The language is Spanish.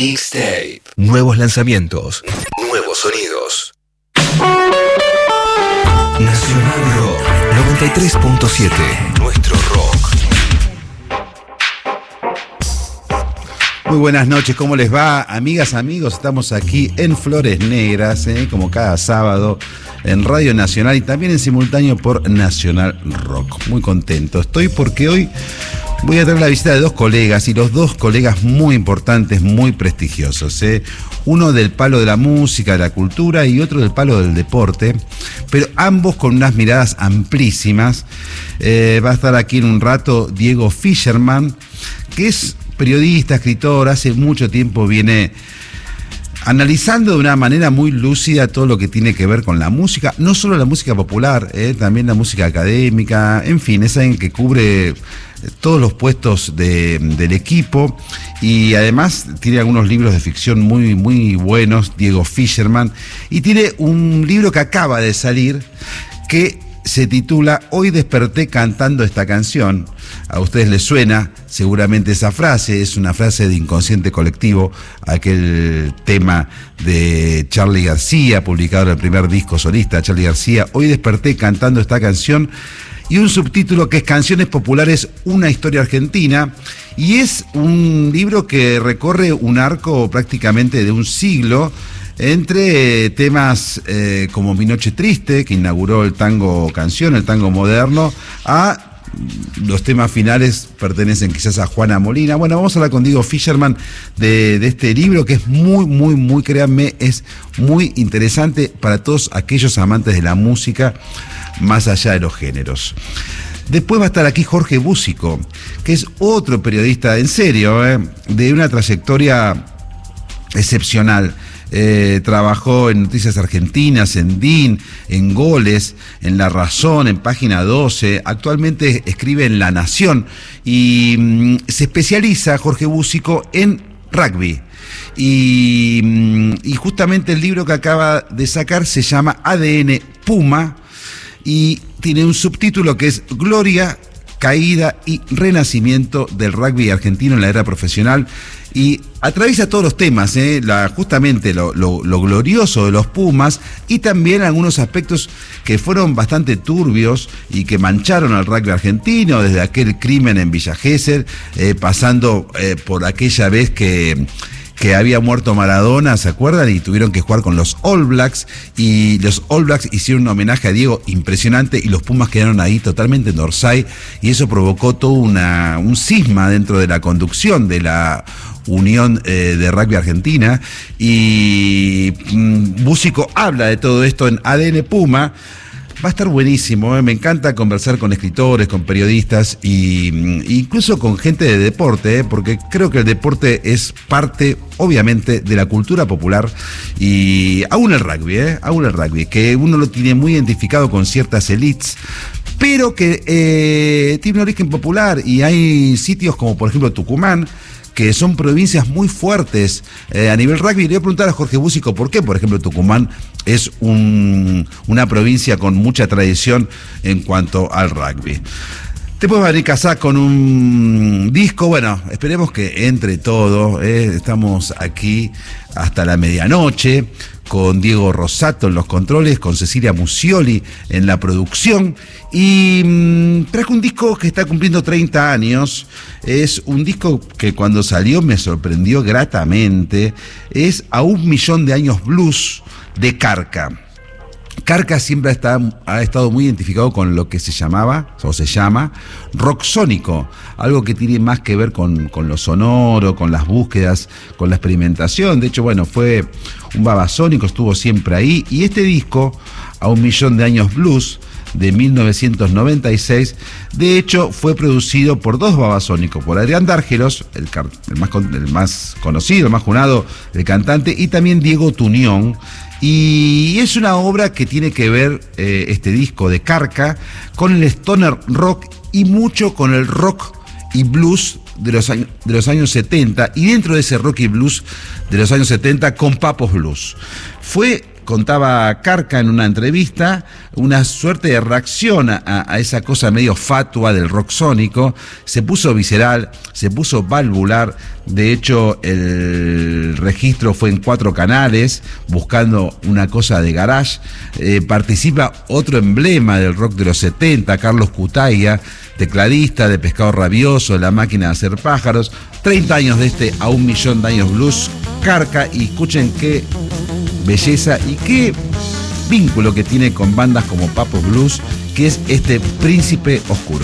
Mixtape. Nuevos lanzamientos. Nuevos sonidos. Nacional Rock 93.7. Nuestro rock. Muy buenas noches, ¿cómo les va? Amigas, amigos, estamos aquí en Flores Negras, como cada sábado, en Radio Nacional y también en simultáneo por Nacional Rock. Muy contento estoy porque hoy voy a tener la visita de dos colegas, y los dos colegas muy importantes, muy prestigiosos. Uno del palo de la música, de la cultura, y otro del palo del deporte, pero ambos con unas miradas amplísimas. Va a estar aquí en un rato Diego Fischerman, que es periodista, escritor, hace mucho tiempo viene analizando de una manera muy lúcida todo lo que tiene que ver con la música, no solo la música popular, también la música académica, en fin, es alguien que cubre todos los puestos del equipo, y además tiene algunos libros de ficción muy, muy buenos, Diego Fischerman, y tiene un libro que acaba de salir que se titula Hoy desperté cantando esta canción. A ustedes les suena seguramente esa frase, es una frase de Inconsciente Colectivo, aquel tema de Charly García, publicado en el primer disco solista de Charly García. Hoy desperté cantando esta canción, y un subtítulo que es Canciones Populares, una historia argentina, y es un libro que recorre un arco prácticamente de un siglo, entre temas como Mi Noche Triste, que inauguró el tango canción, el tango moderno, a los temas finales pertenecen quizás a Juana Molina. Bueno, vamos a hablar con Diego Fischerman de este libro, que es muy, muy, muy, créanme, es muy interesante para todos aquellos amantes de la música, más allá de los géneros. Después va a estar aquí Jorge Búsico, que es otro periodista en serio, de una trayectoria excepcional. Trabajó en Noticias Argentinas, en DIN, en Goles, en La Razón, en Página 12. Actualmente escribe en La Nación y se especializa, Jorge Búsico, en rugby. Y justamente el libro que acaba de sacar se llama ADN Puma y tiene un subtítulo que es Gloria, Caída y Renacimiento del Rugby Argentino en la Era Profesional, y atraviesa todos los temas, justamente lo glorioso de los Pumas, y también algunos aspectos que fueron bastante turbios y que mancharon al rugby argentino, desde aquel crimen en Villa Gesell, pasando por aquella vez que había muerto Maradona, ¿se acuerdan? Y tuvieron que jugar con los All Blacks, y los All Blacks hicieron un homenaje a Diego impresionante, y los Pumas quedaron ahí totalmente en Orsay, y eso provocó todo un cisma dentro de la conducción de la Unión de Rugby Argentina, y Búsico habla de todo esto en ADN Puma. Va a estar buenísimo, me encanta conversar con escritores, con periodistas e incluso con gente de deporte, porque creo que el deporte es parte, obviamente, de la cultura popular, y aún el rugby, que uno lo tiene muy identificado con ciertas élites, pero que tiene un origen popular, y hay sitios como por ejemplo Tucumán, que son provincias muy fuertes a nivel rugby. Le voy a preguntar a Jorge Búsico por qué, por ejemplo, Tucumán es una provincia con mucha tradición en cuanto al rugby. Te puedes venir casar con un disco, bueno, esperemos que entre todo, estamos aquí hasta la medianoche, con Diego Rosato en los controles, con Cecilia Musioli en la producción, y traje un disco que está cumpliendo 30 años, es un disco que cuando salió me sorprendió gratamente, es A 1.000.000 de años blues de Carca. Carca siempre ha estado muy identificado con lo que se llama rock sónico, algo que tiene más que ver con lo sonoro, con las búsquedas, con la experimentación. De hecho, bueno, fue un babasónico, estuvo siempre ahí. Y este disco, A 1.000.000 de años blues, de 1996, de hecho fue producido por dos babasónicos, por Adrián Dárgelos, el más conocido, el más junado, el cantante, y también Diego Tunión. Y es una obra que tiene que ver, este disco de Carca, con el stoner rock y mucho con el rock y blues de los años 70, y dentro de ese rock y blues de los años 70 con Papos Blues. Fue contaba Carca en una entrevista, una suerte de reacción a esa cosa medio fatua del rock sónico. Se puso visceral, se puso valvular. De hecho, el registro fue en 4 canales, buscando una cosa de garage. Participa otro emblema del rock de los 70, Carlos Cutaia, tecladista de Pescado Rabioso, La Máquina de Hacer Pájaros. 30 años de este A 1.000.000 de años blues, Carca, y escuchen qué belleza y qué vínculo que tiene con bandas como Papo Blues, que es este Príncipe Oscuro.